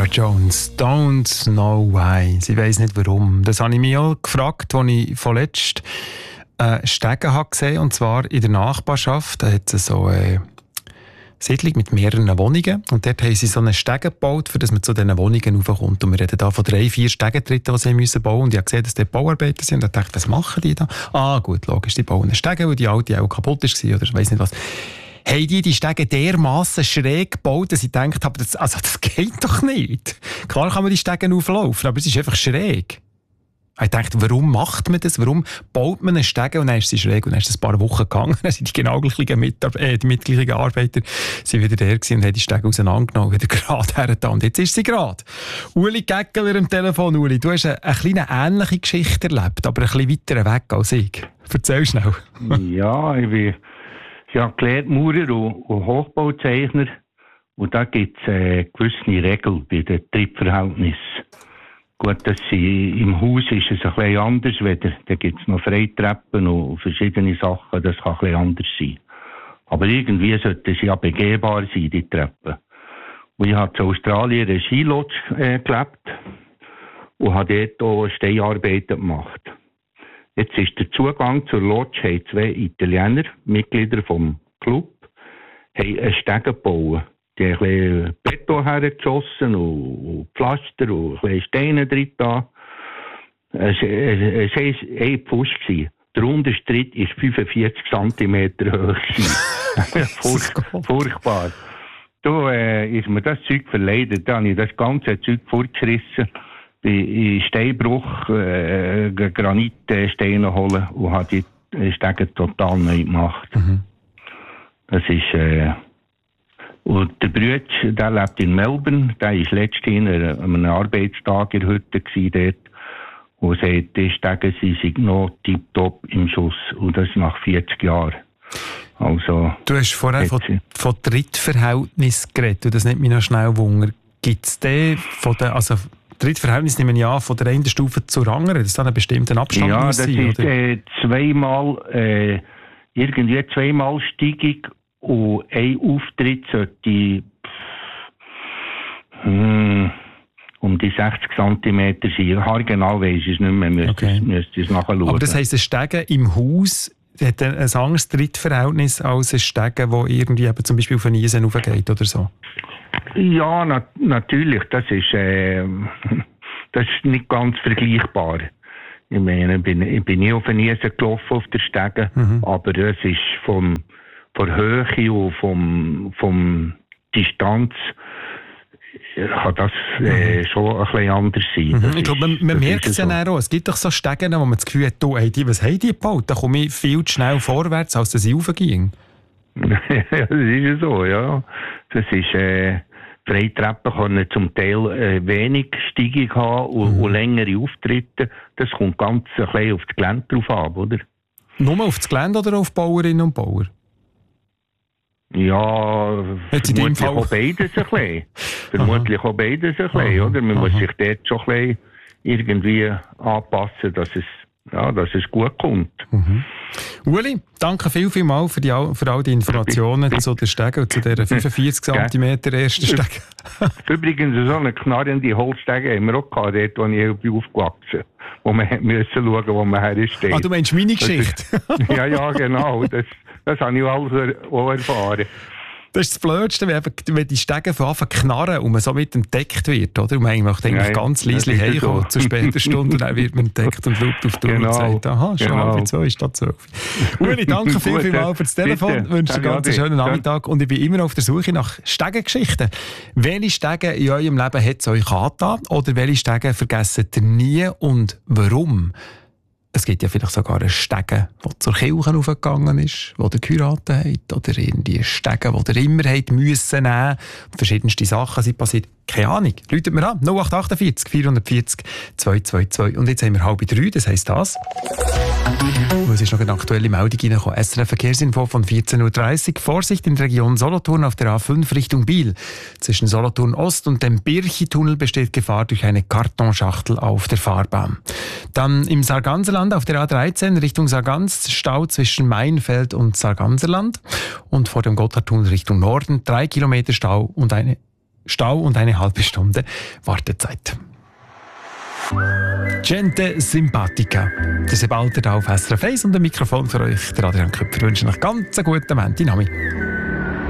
Norah Jones, Don't Know Why. Sie weiss nicht warum. Das habe ich mich auch gefragt, als ich vorletzt Stege gesehen habe, und zwar in der Nachbarschaft. Da hat es so eine Siedlung mit mehreren Wohnungen. Und dort haben sie so einen Stege gebaut, für dass man zu diesen Wohnungen raufkommt. Und wir reden da von 3-4 Stegentritten, die sie müssen bauen. Und ich habe gesehen, dass dort Bauarbeiter sind. Und ich dachte, was machen die da? Ah, gut, logisch, die bauen einen Stege, weil die alte auch kaputt war oder ich weiss nicht was. Haben die Stege dermassen schräg gebaut, dass ich gedacht habe, das geht doch nicht. Klar kann man die Stege auflaufen, aber es ist einfach schräg. Ich dachte, warum macht man das? Warum baut man eine Stege und dann ist sie schräg? Und dann ist es ein paar Wochen gegangen. Dann sind die genau gleichen die mitgleichen Arbeiter sind wieder da gewesen und haben die Stege auseinandergenommen, wieder gerade hergetan. Und jetzt ist sie gerade. Uli Gäckeler am Telefon. Uli, du hast eine kleine ähnliche Geschichte erlebt, aber ein bisschen weiter weg als ich. Erzähl schnell. Ja, ich habe gelernt, Maurer und Hochbauzeichner. Und da gibt es gewisse Regeln bei den Trittverhältnissen. Gut, im Haus ist es ein bisschen anders. Da gibt es noch Freitreppen und verschiedene Sachen. Das kann ein bisschen anders sein. Aber irgendwie sollten sie ja begehbar sein, die Treppen. Und ich habe in Australien in einer Skilodge gelebt und habe dort auch Steinarbeiten gemacht. Jetzt ist der Zugang zur Lodge, haben 2 Italiener, Mitglieder vom Club, haben einen Steg gebaut. Die haben ein bisschen Beton hergeschossen und Pflaster und ein bisschen Steine drin da. Es war ein Pfusch. Der unterste Tritt war 45 cm hoch. Furchtbar. Da ist mir das Zeug verleidet. Da habe ich das ganze Zeug fortgerissen. In Steinbruch Granitsteine holen und habe die Stege total neu gemacht. Mhm. Das ist und der Brütsch, der lebt in Melbourne, der war letztens an einem Arbeitstag in der Hütte dort und sagt, die Stege sind noch tiptop im Schuss und das nach 40 Jahren. Also, du hast vorher von Trittverhältnis geredet und das nimmt mich noch schnell Wunder. Gibt es Trittverhältnis nehme ich an, von der einen Stufe zur anderen, das ist dann einen bestimmten Abstand ja, muss sein, oder? Ja, das ist zweimal Steigung und ein Auftritt sollte um die 60 cm sein. Haargenau weiss ich es nicht mehr, müsste es nachschauen. Aber das heisst, ein Stege im Haus hat ein anderes Trittverhältnis als ein Stege, der irgendwie eben zum Beispiel auf eine Eisen raufgeht oder so? Ja, natürlich. Das ist nicht ganz vergleichbar. Ich meine, ich bin nie auf eine Eisen gelaufen auf der Stege, aber es ist von Höhe und vom Distanz kann das schon ein bisschen anders sein. Ich glaube, man merkt es ja auch. Es gibt doch so Stege, wo man das Gefühl hat, was haben die gebaut? Da komme ich viel zu schnell vorwärts, als dass ich raufging. Ja, das ist ja so, ja. Das ist, Freitreppen können zum Teil wenig Steigung haben und längere Auftritte. Das kommt ganz ein bisschen auf das Gelände drauf ab, oder? Nur auf das Gelände oder auf Bauerinnen und Bauer? Ja, vermutlich auch beides ein bisschen. Vermutlich auch beides ein bisschen, oder? Man muss sich dort schon ein bisschen irgendwie anpassen, dass es gut kommt. Uli, danke vielmals für all die Informationen zu der Stege und zu dieser 45 cm ersten Stege. Übrigens, so eine knarrende Holzstege haben wir auch gehabt, dort, wo ich aufgewachsen bin. Wo man musste schauen, wo man hersteht. Ah, du meinst meine Geschichte? Ja, genau. Das habe ich auch erfahren. Das ist das Blödste, wenn die Stege von Anfang knarren und man so mit entdeckt wird, oder? Und man möchte eigentlich ganz leise heimkommen, zu später Stunde, dann wird man entdeckt und schaut auf die Uhr und sagt, aha, schon halb 2 ist das 12. Uli, danke vielmals für das Telefon, wünsche einen ganz schönen Nachmittag und ich bin immer auf der Suche nach Stegengeschichten. Welche Stege in eurem Leben hat es euch angetan oder welche Stege vergessen ihr nie und warum? Es gibt ja vielleicht sogar einen Stegen, der zur Kirche raufgegangen ist, wo ihr geheiratet habt, oder irgendwie Stegen, die ihr immer habt müssen nehmen. Verschiedenste Sachen sind passiert. Keine Ahnung. Läutet mir an. 0848 440 222. Und jetzt haben wir 2:30, das heisst das. Es ist noch eine aktuelle Meldung reingekommen. SRF Verkehrsinfo von 14.30 Uhr. Vorsicht in der Region Solothurn auf der A5 Richtung Biel. Zwischen Solothurn Ost und dem Birchi-Tunnel besteht Gefahr durch eine Kartonschachtel auf der Fahrbahn. Dann im Sarganserland auf der A13 Richtung Sargans Stau zwischen Mainfeld und Sarganserland. Und vor dem Gotthardtunnel Richtung Norden 3 Kilometer Stau und eine Stau und eine halbe Stunde Wartezeit. Gente Simpatica. Das ist bald auf SRF 1 und ein Mikrofon für euch, der Adrian Köpfer. Ich wünsche euch ganz einen guten Montag.